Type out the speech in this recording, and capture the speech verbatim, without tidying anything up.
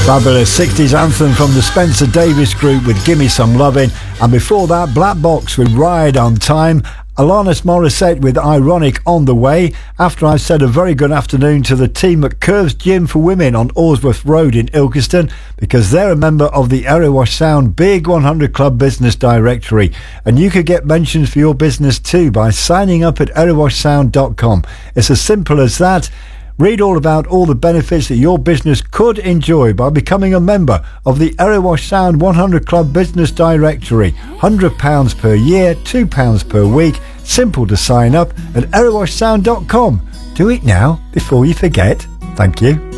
Fabulous sixties anthem from the Spencer Davis Group with Gimme Some Lovin', and before that Black Box with Ride on Time, Alanis Morissette with Ironic on the way, after I said a very good afternoon to the team at Curves Gym for Women on Orsworth Road in Ilkeston, because they're a member of the Erewash Sound Big one hundred Club Business Directory, and you could get mentions for your business too by signing up at erewash sound dot com. It's as simple as that. Read all about all the benefits that your business could enjoy by becoming a member of the Erewash Sound one hundred Club Business Directory. one hundred pounds per year, two pounds per week. Simple to sign up at erewash sound dot com. Do it now before you forget. Thank you.